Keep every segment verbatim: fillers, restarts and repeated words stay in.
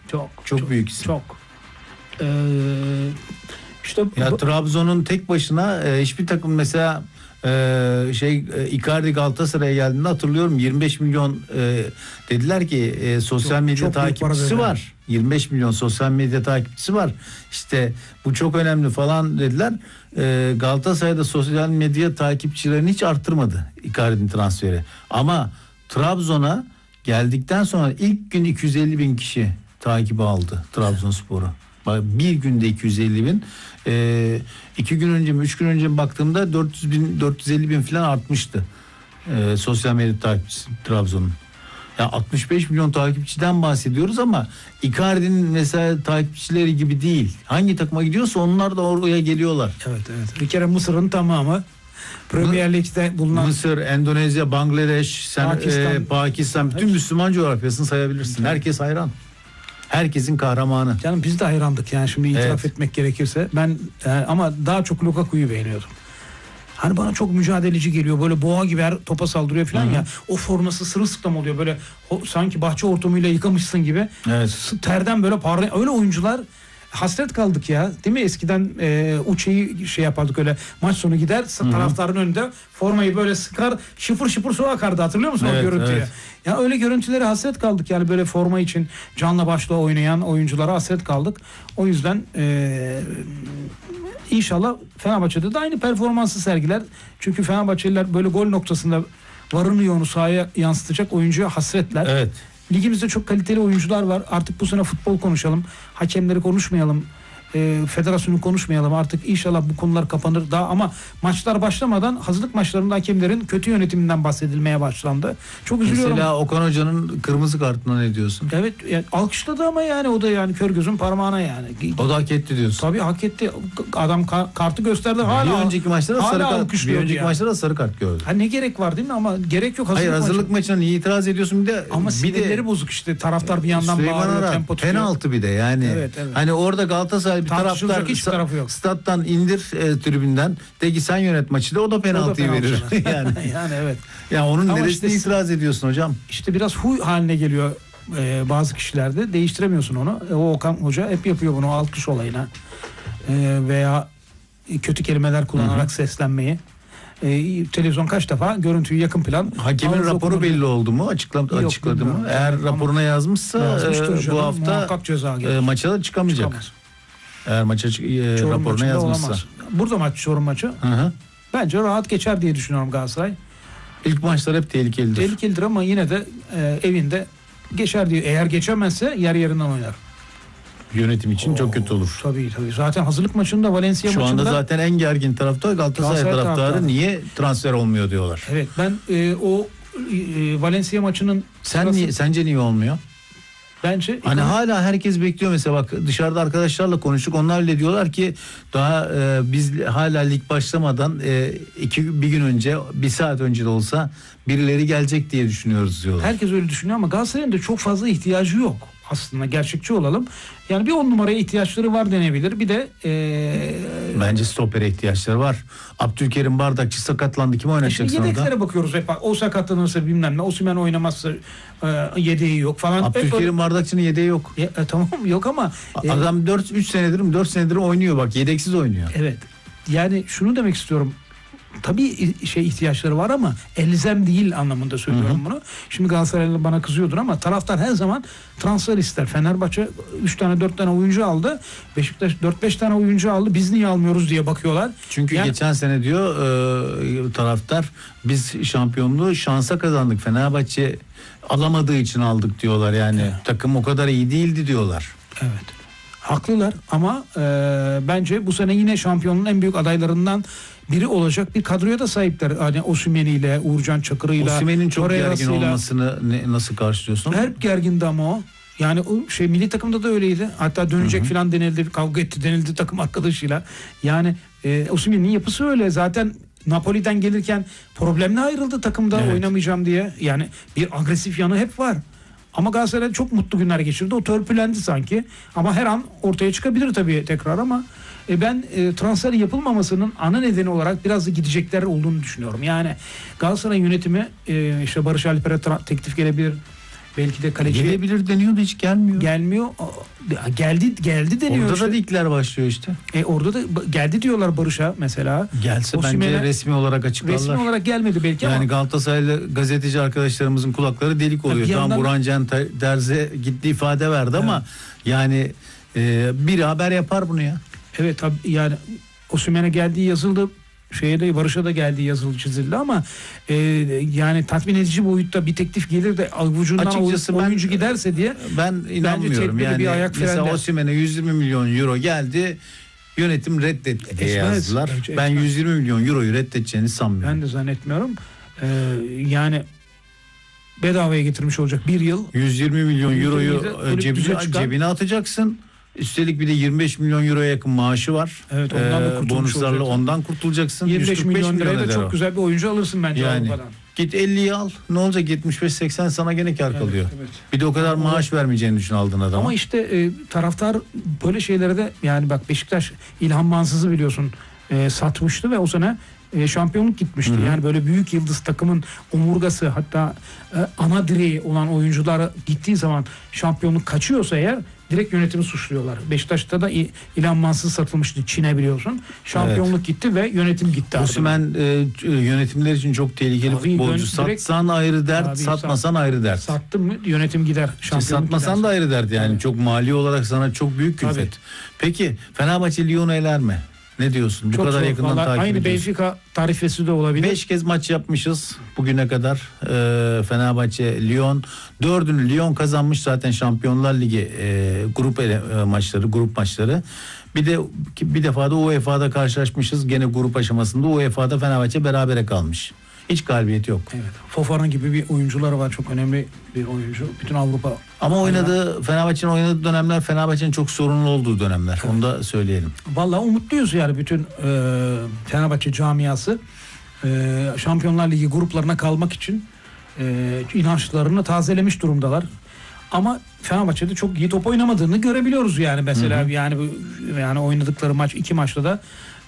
Çok Çok, çok büyük isim. Çok. Ee, işte ya bu... Trabzon'un tek başına e, hiçbir takım mesela e, şey e, Icardi Galatasaray'a geldiğinde hatırlıyorum yirmi beş milyon e, dediler ki e, sosyal çok, medya çok takipçisi var. yirmi beş milyon sosyal medya takipçisi var. İşte bu çok önemli falan dediler. E, Galatasaray'da sosyal medya takipçilerini hiç arttırmadı Icardi'nin transferi. Ama Trabzon'a geldikten sonra ilk gün iki yüz elli bin kişi takibi aldı Trabzonspor'u. Bir günde iki yüz elli bin. Ee, iki gün önce mi üç gün önce mi baktığımda dört yüz bin dört yüz elli bin falan artmıştı. Ee, sosyal medya takipçisi Trabzon'un. Ya altmış beş milyon takipçiden bahsediyoruz ama Icardi'nin mesela takipçileri gibi değil. Hangi takıma gidiyorsa onlar da oraya geliyorlar. Evet evet. Bir kere Mısır'ın tamamı Premier Lig'de bulunan Mısır, Endonezya, Bangladeş, sen, Pakistan, e, Pakistan bütün Müslüman coğrafyasını sayabilirsin. Herkes hayran. Herkesin kahramanı. Canım biz de hayrandık yani şimdi itiraf evet. etmek gerekirse. Ben yani ama daha çok Lukaku'yu beğeniyordum. Hani bana çok mücadeleci geliyor. Böyle boğa gibi her topa saldırıyor falan Hı-hı. ya. O forması sırılsıklam oluyor. Böyle o, sanki bahçe hortumuyla yıkamışsın gibi. Evet. Terden böyle parlayan. Öyle oyuncular hasret kaldık ya. Değil mi? Eskiden e, Uçe'yi şey yapardık öyle. Maç sonu gider Hı-hı. taraftarın önünde formayı böyle sıkar. Şıpır şıpır su akardı. Hatırlıyor musun evet, o görüntüyü? Evet. Ya öyle görüntülere hasret kaldık. Yani böyle forma için canla başla oynayan oyunculara hasret kaldık. O yüzden e, İnşallah Fenerbahçe'de de aynı performansı sergiler. Çünkü Fenerbahçeliler böyle gol noktasında varını yoğunu sahaya yansıtacak oyuncuya hasretler. Evet. Ligimizde çok kaliteli oyuncular var. Artık bu sene futbol konuşalım. Hakemleri konuşmayalım. E, federasyonu konuşmayalım. Artık inşallah bu konular kapanır. Daha ama maçlar başlamadan hazırlık maçlarında hakemlerin kötü yönetiminden bahsedilmeye başlandı. Çok üzülüyorum. Mesela Okan Hoca'nın kırmızı kartına ne diyorsun? Evet yani alkışladı ama yani o da yani kör gözün parmağına yani. O da hak etti diyorsun. Tabii hak etti. Adam ka- kartı gösterdi. Hala, bir önceki maçlarda sarı kart. Bir önceki yani. maçlarda sarı kart gördü. Ha ne gerek var değil mi? Ama gerek yok. Hazırlık Hayır hazırlık maçı. maçına niye itiraz ediyorsun bir de? Ama sinirleri bozuk işte. Taraftar bir yandan Süleyman bağırıyor. Arar, Tempo tutuyor. penaltı bir de yani. Evet, evet. Hani orada Galatasaray bir taraftar hiçbir tarafı yok. Stat'tan indir e, tribünden. De ki sen yönet maçı da o da penaltıyı o da verir. yani. yani evet. Ya onun ama neresine işte, itiraz ediyorsun hocam? İşte biraz huy haline geliyor e, bazı kişilerde. Değiştiremiyorsun onu. E, o Okan Hoca hep yapıyor bunu alkış olayına. E, veya kötü kelimeler kullanarak Hı-hı. seslenmeyi. E, televizyon kaç defa görüntüyü yakın plan. Hakemin raporu okunur. Belli oldu mu? Açıkladı, Yok, açıkladı mı? Eğer ama raporuna yazmışsa e, bu hafta e, maça da çıkamayacak. Çıkamaz. Eğer maça e, raporuna yazmışsa. Olamaz. Burada maç Çorum maçı. Hı-hı. Bence rahat geçer diye düşünüyorum Galatasaray. İlk maçlar hep tehlikelidir. Tehlikelidir ama yine de e, evinde geçer diye. Eğer geçemezse yer yerinden oynar. Yönetim için Oo, çok kötü olur. Tabii tabii. Zaten hazırlık maçında Valencia Şu maçında. Şu anda zaten en gergin taraftar Galatasaray, Galatasaray taraftarı. taraftarı. Niye transfer olmuyor diyorlar. Evet ben e, o e, Valencia maçının. Sen sırası... niye, sence niye olmuyor? Bence hani ekonomi... hala herkes bekliyor mesela bak dışarıda arkadaşlarla konuştuk onlar bile diyorlar ki daha e, biz hala lig başlamadan e, iki bir gün önce bir saat önce de olsa birileri gelecek diye düşünüyoruz diyorlar. Herkes öyle düşünüyor ama Galatasaray'ın da çok fazla ihtiyacı yok. Aslında gerçekçi olalım. Yani bir on numaraya ihtiyaçları var denebilir. Bir de ee... bence stopere ihtiyaçları var. Abdülkerim Bardakçı sakatlandı. Kim oynatacaksın orada? Yedeklere bakıyoruz hep. O sakatlanırsa bilmem ne. Osimhen oynamazsa e, yedeği yok falan. Abdülkerim Bardakçı'nın yedeği yok. E, e, tamam yok ama e, adam dört üç senedir mi dört senedir oynuyor bak. Yedeksiz oynuyor. Evet. Yani şunu demek istiyorum. Tabii şey ihtiyaçları var ama elzem değil anlamında söylüyorum Hı-hı. bunu. Şimdi Galatasaraylı bana kızıyordur ama taraftar her zaman transfer ister. Fenerbahçe üç tane dört tane oyuncu aldı. Beşiktaş dört beş tane oyuncu aldı. Biz niye almıyoruz diye bakıyorlar. Çünkü yani, geçen sene diyor e, taraftar biz şampiyonluğu şansa kazandık. Fenerbahçe alamadığı için aldık diyorlar yani. Evet. Takım o kadar iyi değildi diyorlar. Evet. Haklılar ama e, bence bu sene yine şampiyonluğun en büyük adaylarından biri olacak bir kadroya da sahipler. Hani Osimhen'iyle, Uğurcan Çakır'ıyla, Osimhen'in çok gergin olmasını ne, nasıl karşılıyorsun? Hep gergindi ama o. Yani o şey milli takımda da öyleydi. Hatta dönecek filan denildi, kavga etti denildi takım arkadaşıyla. Yani e, Osimhen'in yapısı öyle. Zaten Napoli'den gelirken problemle ayrıldı takımda evet. oynamayacağım diye. Yani bir agresif yanı hep var. Ama Galatasaray çok mutlu günler geçirdi. O törpülendi sanki. Ama her an ortaya çıkabilir tabii tekrar ama e ben e, transfer yapılmamasının ana nedeni olarak biraz da gidecekler olduğunu düşünüyorum. Yani Galatasaray yönetimi e, işte Barış Alper'e tra- teklif gelebilir. Belki de kaleci gelebilir deniyordu, hiç gelmiyor. gelmiyor. Aa, Geldi geldi deniyor. Orada işte. da ligler başlıyor işte. E, orada da b- geldi diyorlar Barış'a mesela. Gelse Osimhen'e bence resmi olarak açıklarlar. resmi olarak gelmedi belki Yani ama Galatasaraylı gazeteci arkadaşlarımızın kulakları delik oluyor. bir Tamam, yandan- Burhan Can Terzi gitti ifade verdi ama yani e, biri haber yapar bunu ya. evet tabii yani Osimhen'e geldiği yazıldı. Şeye de Barış'a da geldiği yazılı çizildi ama e, yani tatmin edici boyutta bir teklif gelir de avucundan Açıkçası oy- ben- oyuncu giderse diye Ben inanmıyorum. tedbiri Yani bir ayak mesela frenler. Osimhen'e yüz yirmi milyon euro geldi. Yönetim reddetti diye Etmez. yazdılar. Bence Ben etmez. yüz yirmi milyon euroyu reddedeceğini sanmıyorum. ben de zannetmiyorum. Ee, yani bedavaya getirmiş olacak bir yıl. yüz yirmi milyon yüz euroyu yirmi de e, kulüp cebine, düze çıkar. cebine atacaksın. Üstelik bir de yirmi beş milyon euroya yakın maaşı var. Evet, ondan da Ee, kurtulmuş bonuslarla olacaksın. ondan kurtulacaksın. yirmi beş yüz kırk beş milyon liraya da eder çok o. güzel bir oyuncu alırsın bence Yani Avrupa'dan. git elliyi al. Ne olacak, yetmiş beş seksen sana gene kar Evet, kalıyor. evet. Bir de o kadar maaş vermeyeceğini düşün aldığın adama. Ama işte e, taraftar böyle şeylere de yani bak Beşiktaş İlhan Mansız'ı biliyorsun e, satmıştı ve o sene e, şampiyonluk gitmişti. Hı hı. Yani böyle büyük yıldız takımın omurgası hatta e, ana direği olan oyunculara gittiği zaman şampiyonluk kaçıyorsa eğer direkt yönetimi suçluyorlar. Beşiktaş'ta da İ- İlhan Mansız satılmıştı Çin'e biliyorsun. Şampiyonluk gitti ve yönetim gitti. ardından. Osimhen e, yönetimler için çok tehlikeli Tabii, futbolcu. yön- direkt- Satsan ayrı dert, Tabii, satmasan ayrı dert. Sattın mı yönetim gider. İşte Şampiyonluk satmasan gider. da ayrı dert yani. Tabii. Çok mali olarak sana çok büyük külfet. Tabii. Peki Fenerbahçe Lyon'u eler mi? Ne diyorsun? Bu Çok kadar zor. yakından Vallahi takip aynı ediyorsun. Benfica tarifesi de olabilir. Beş kez maç yapmışız bugüne kadar. Ee, Fenerbahçe, Lyon. Dördünü Lyon kazanmış zaten, Şampiyonlar Ligi e, grup ele, e, maçları, grup maçları. Bir de bir defa da U E F A'da karşılaşmışız. Gene grup aşamasında U E F A'da Fenerbahçe berabere kalmış. Hiç galibiyet yok. Evet. Fofana gibi bir oyuncuları var. Çok önemli bir oyuncu. Bütün Avrupa. Ama oynadığı, Fenerbahçe'nin oynadığı dönemler Fenerbahçe'nin çok sorunlu olduğu dönemler. Onu da söyleyelim. Vallahi umutluyuz yani bütün e, Fenerbahçe camiası e, Şampiyonlar Ligi gruplarına kalmak için e, inançlarını tazelemiş durumdalar. Ama Fenerbahçe'de çok iyi top oynamadığını görebiliyoruz yani mesela. Hı hı. Yani bu- yani oynadıkları maç iki maçta da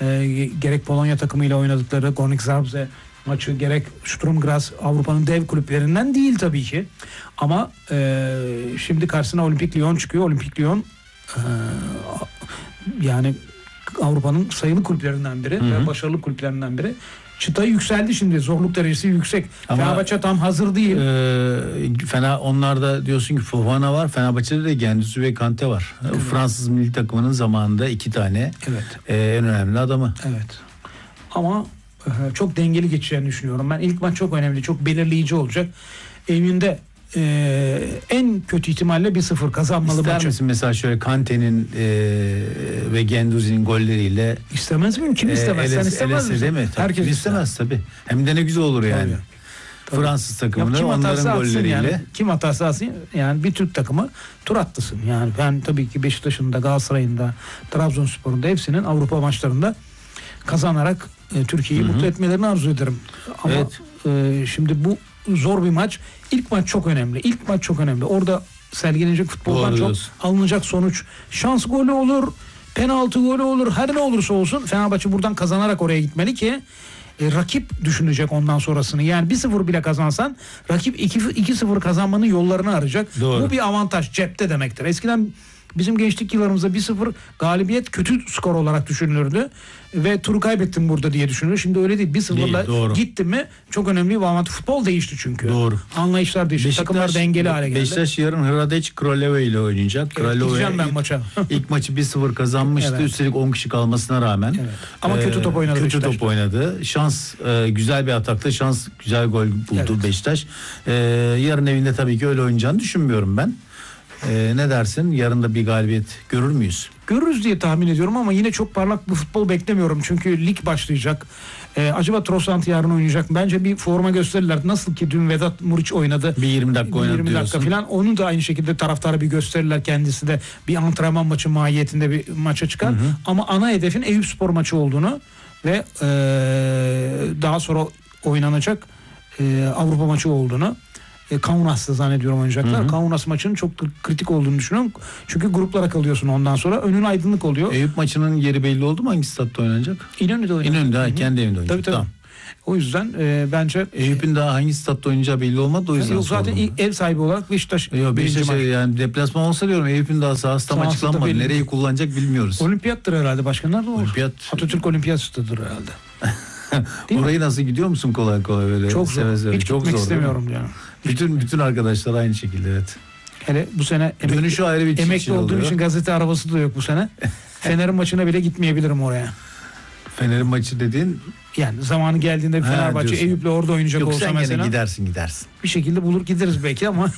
e, gerek Polonya takımıyla oynadıkları Gornik Zabrze maçı gerek Sturm Graz Avrupa'nın dev kulüplerinden değil tabii ki. Ama e, şimdi karşısına Olimpik Lyon çıkıyor. Olimpik Lyon e, yani Avrupa'nın sayılı kulüplerinden biri Hı hı. ve başarılı kulüplerinden biri. Çıtayı yükseldi şimdi. Zorluk derecesi yüksek. Ama- Fenerbahçe tam hazır değil. Ee, Fena, onlarda diyorsun ki Fofana var. Fenerbahçe'de de Gendüzü ve Kante var. Fransız milli takımının zamanında iki tane Evet. e, en önemli adamı. Evet. Ama e, çok dengeli geçeceğini düşünüyorum. Ben ilk maç çok önemli, çok belirleyici olacak. Evinde e, en kötü ihtimalle bir sıfır kazanmalı İster maçı. misin mesela şöyle Kante'nin e, ve Gendüzi'nin golleriyle İstemez miyim? Kim e, istemez? Sen Eles- istemez Eles'e misin? değil mi? Tabii, Herkes kim ister. istemez tabii. Hem de ne güzel olur yani. Tabii. Tabii. Fransız Ya takımını kim atarsa onların atsın golleriyle. yani. Kim atarsa atsın yani bir Türk takımı tur atlasın. Yani ben tabii ki Beşiktaş'ın da Galatasaray'ın da Trabzonspor'un da hepsinin Avrupa maçlarında kazanarak e, Türkiye'yi Hı hı. mutlu etmelerini arzu ederim. Ama Evet. e, şimdi bu zor bir maç. İlk maç çok önemli. İlk maç çok önemli. Orada sergilenecek futboldan Doğru çok diyorsun. alınacak sonuç. Şans golü olur, penaltı golü olur. Her ne olursa olsun Fenerbahçe buradan kazanarak oraya gitmeli ki e, rakip düşünecek ondan sonrasını. Yani bir sıfır bile kazansan rakip iki sıfır kazanmanın yollarını arayacak. Doğru. Bu bir avantaj cepte demektir. Eskiden bizim gençlik yıllarımızda bir sıfır galibiyet kötü skor olarak düşünülürdü. Ve turu kaybettim burada diye düşünülür. Şimdi öyle değil. bir sıfırla Değil, doğru. gitti mi çok önemli bir avantaj. Futbol değişti çünkü. Doğru. Anlayışlar değişti. Takımlar dengeli hale geldi. Beşiktaş yarın Hradec Kraleva ile oynayacak. Evet, Kraleva gideceğim ben ilk- maça. İlk maçı bir sıfır kazanmıştı. Evet. Üstelik on kişi kalmasına rağmen. Evet. Ama kötü top oynadı Kötü Beşiktaş. top oynadı. Şans e, güzel bir atakta şans güzel gol buldu Evet. Beşiktaş. E, yarın evinde tabii ki öyle oynayacağını düşünmüyorum ben. E, ne dersin? Yarın da bir galibiyet görür müyüz? Görürüz diye tahmin ediyorum ama yine çok parlak bir futbol beklemiyorum. Çünkü lig başlayacak. Ee, acaba Trossard yarın oynayacak mı? Bence bir forma gösterirler. Nasıl ki dün Vedat Muriç oynadı. Bir yirmi dakika oynadı yirmi dakika diyorsun. falan. Onu da aynı şekilde taraftarı bir gösterirler. Kendisi de bir antrenman maçı mahiyetinde bir maça çıkar. Hı hı. Ama ana hedefin Eyüpspor maçı olduğunu ve ee, daha sonra oynanacak ee, Avrupa maçı olduğunu e, Kaunas'ta zannediyorum oynayacaklar. Hı hı. Kaunas maçının çok da kritik olduğunu düşünüyorum. Çünkü gruplara kalıyorsun ondan sonra. Önün aydınlık oluyor. Eyüp maçının yeri belli oldu mu? Hangi statta oynanacak? İnönü'de oynayacak. İnönü'de, ha, Hı hı. kendi evinde oynayacak. Tabii tabii. Tamam. O yüzden e, bence Eyüp'ün daha hangi statta oynayacağı belli olmadı, o yüzden yok, zaten sordum. ilk ev sahibi olarak Beşiktaş. Yok, birinci Beşiktaş maç. yani deplasman olsa diyorum, Eyüp'ün daha sahası tam Sahası da açıklanmadı. belli. Nereyi kullanacak bilmiyoruz. Olimpiyattır herhalde, başka nerede olur? Olimpiyat. Atatürk Olimpiyat Stadı'dır herhalde. Değil mi? Orayı nasıl gidiyor musun kolay kolay böyle? Çok zor. Seve seve. Hiç Çok gitmek zor, istemiyorum değil mi? canım. Bütün bütün arkadaşlar aynı şekilde, evet. Hele bu sene emekli, Dönüşü ayrı bir emekli şey olduğum oluyor. için gazete arabası da yok bu sene. Fener'in maçına bile gitmeyebilirim oraya. Fener'in maçı dediğin, Yani zamanı geldiğinde Ha, Fenerbahçe diyorsun. Eyüp'le orada oynayacak yok olsa sen mesela gene gidersin gidersin. bir şekilde bulur gideriz belki ama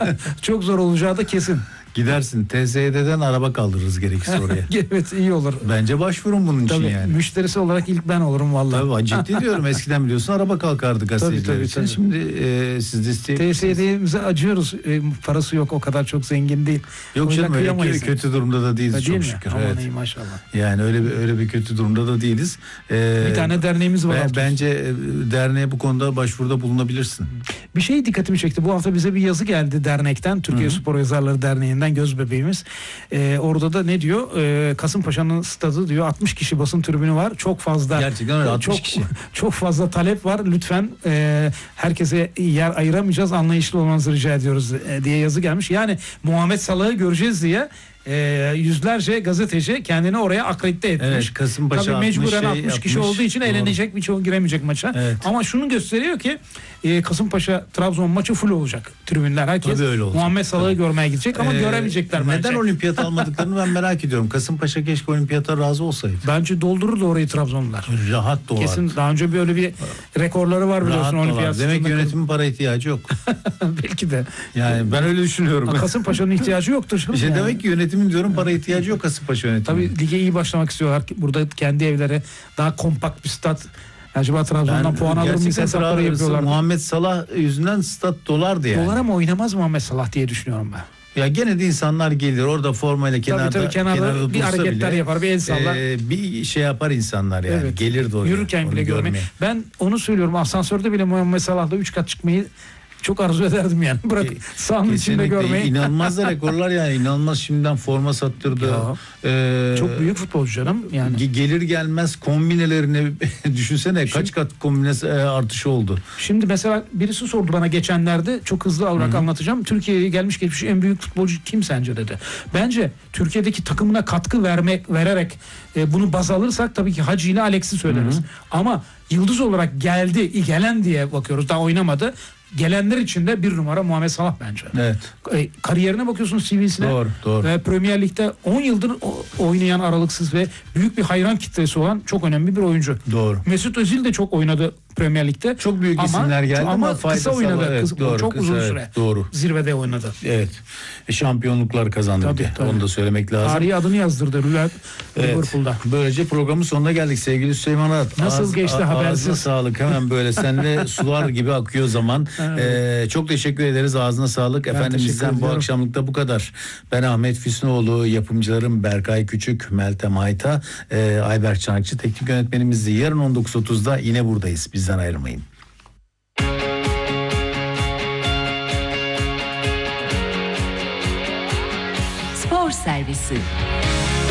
çok zor olacağı da kesin. Gidersin. T S E D'den araba kaldırırız gerekirse oraya. Evet, iyi olur. Bence başvurun bunun için Tabii yani. müşterisi olarak ilk ben olurum vallahi. Tabii, ciddi diyorum. Eskiden biliyorsun araba kalkardı gazeteciler tabii, için. tabii. Şimdi e, siz de isteyebilirsiniz. T S D'mize acıyoruz. E, parası yok, o kadar çok zengin değil. Yok O yüzden canım, öyle kıyamayız kö- yani. kötü durumda da değiliz Değil çok mi? şükür. Aman Evet. iyi maşallah. Yani öyle bir öyle bir kötü durumda da değiliz. Ee, Bir tane derneğimiz var. ben- artık. bence e, derneğe bu konuda başvuruda bulunabilirsin. Bir şey dikkatimi çekti. Bu hafta bize bir yazı geldi dernekten. Türkiye Spor Yazarları Derneği'nden, göz bebeğimiz. Ee, orada da ne diyor? Ee, Kasımpaşa'nın stadı diyor. altmış kişi basın tribünü var. Çok fazla. Gerçekten öyle, altmış çok, kişi. Çok fazla talep var. Lütfen e, herkese yer ayıramayacağız. Anlayışlı olmanızı rica ediyoruz e, diye yazı gelmiş. Yani Muhammed Salah'ı göreceğiz diye e, yüzlerce gazeteci kendini oraya akredite etmiş. Evet, Kasımpaşa Tabii mecburen altmış şey altmış kişi yapmış. olduğu için Doğru. elenecek, birçoğu giremeyecek maça. Evet. Ama şunu gösteriyor ki e, Kasımpaşa Trabzon maçı full olacak. Tribünler, herkes Tabii öyle olacak. Muhammed Salah'ı Tabii. görmeye gidecek ama Ee, göremeyecekler neden bence. olimpiyat almadıklarını ben merak ediyorum. Kasımpaşa keşke olimpiyata razı olsaydı. Bence doldururdu orayı Trabzonlular. Rahat dolar. Kesin daha önce böyle bir rekorları var biliyorsun Rahat dolar. olimpiyat. Demek ki sırasında. yönetimin para ihtiyacı yok. Belki de. Yani ben öyle düşünüyorum. Ha, Kasımpaşa'nın ihtiyacı yoktur. canım İşte yani. demek ki yönetimin diyorum para ihtiyacı yok Kasımpaşa yönetiminin. Tabii lige iyi başlamak istiyorlar. Burada kendi evleri, daha kompakt bir stat. Acaba Trabzon'dan Ben puan alır mıyız gerçekten hesapları Trabzon- yapıyorlar. Muhammed Salah yüzünden stat dolardı yani. Dolar ama oynamaz Muhammed Salah diye düşünüyorum ben. Ya gene de insanlar gelir orada formayla kenarda, tabii kenarda bir dursa hareketler bile, yapar, bir el sallar. e, bir şey yapar insanlar yani. Evet. Gelir de oraya. Yürürken onu bile görmeyi. görmeye. Ben onu söylüyorum, asansörde bile Muhammed Salah'la üç kat çıkmayı çok arzu ederdim yani. Bırak Ke- sahanın içinde Kesinlikle görmeyi. inanılmaz da rekorlar yani, inanılmaz şimdiden forma sattırdı. Ya. Ee, Çok büyük futbolcu canım yani. ge- Gelir gelmez kombinelerini düşünsene, kaç kat kombine e, artışı oldu. Şimdi mesela birisi sordu bana geçenlerde, çok hızlı olarak anlatacağım. Türkiye'ye gelmiş geçmiş en büyük futbolcu kim sence dedi. Bence Türkiye'deki takımına katkı vermek vererek e, bunu baz alırsak tabii ki Hacı ile Alex'i söyleriz. Ama yıldız olarak geldi, gelen diye bakıyoruz. Daha oynamadı. Gelenler içinde bir numara Muhammed Salah bence. Evet. E, kariyerine bakıyorsun, C V'sine. Doğru, doğru. Ve Premier Lig'de on yıldır o- oynayan, aralıksız ve büyük bir hayran kitlesi olan çok önemli bir oyuncu. Doğru. Mesut Özil de çok oynadı Premier Lig'de. Çok büyük Ama- isimler geldi ama, ama kısa faydası oynadı. var. Evet, Kısa- doğru, çok kısa, uzun evet, süre. Doğru. Zirvede oynadı. Evet. E, şampiyonluklar kazandı Tabii, bir de. tabii. Onu da söylemek lazım. Tarihi adını yazdırdı Liverpool- Evet. Liverpool'da. Böylece programın sonuna geldik sevgili Süleyman Arat. Nasıl geçti, a- habersiz? Ağzına sağlık, hemen böyle seninle sular gibi akıyor zaman. Ee, çok teşekkür ederiz, ağzına sağlık. Efendim teşekkür bizden bu ediyorum. akşamlıkta bu kadar. Ben Ahmet Füsunoğlu, yapımcılarım Berkay Küçük, Meltem Ayta, e, Ayberk Çanakçı, teknik yönetmenimizdi. Yarın on dokuz otuzda yine buradayız. Bizden ayrılmayın. Spor Servisi